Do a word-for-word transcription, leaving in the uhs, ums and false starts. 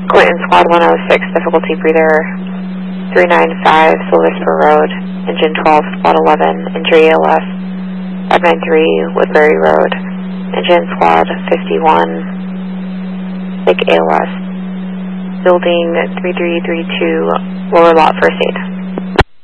Quentin Squad one oh six, difficulty breather three nine five, Silver Spur Road, engine twelve, Squad eleven, injury A L S, five nine three, Woodbury Road, engine Squad fifty-one, Lake A L S, building three three three two, lower lot, first aid.